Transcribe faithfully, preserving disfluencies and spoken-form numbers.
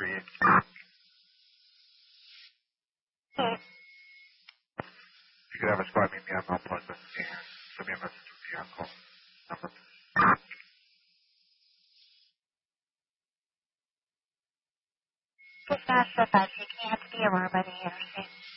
three eight. Okay. If you could have a squad meet me on Mount Pleasant and send me a message with the on-call number. Dispatch the five six. You have to be Aurora by the interstate.